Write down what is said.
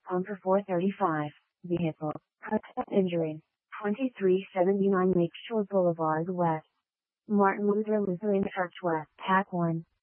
Pumper 435. Vehicle. Contact injury. 2379 Lakeshore Boulevard West. Martin Luther Lutheran Church West. Pack 1.